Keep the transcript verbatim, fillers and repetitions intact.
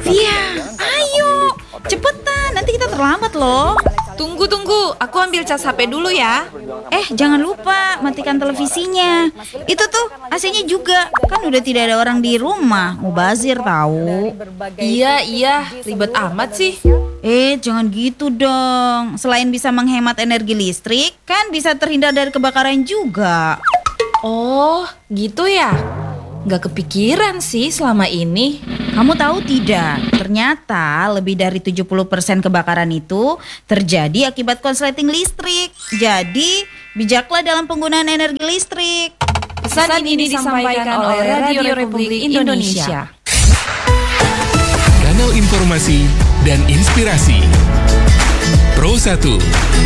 Via, ayo, cepetan, nanti kita terlambat loh. Tunggu, tunggu, aku ambil cas H P dulu ya. Eh, jangan lupa matikan televisinya. Itu tuh A C-nya juga, kan udah tidak ada orang di rumah. Mubazir tahu. Iya, iya, ribet amat sih. Eh, jangan gitu dong. Selain bisa menghemat energi listrik, kan bisa terhindar dari kebakaran juga. Oh, gitu ya? Gak kepikiran sih selama ini. Kamu tahu tidak, ternyata lebih dari tujuh puluh persen kebakaran itu terjadi akibat konsleting listrik. Jadi, bijaklah dalam penggunaan energi listrik. Pesan ini disampaikan oleh Radio Republik Indonesia. Kanal informasi dan inspirasi Pro satu.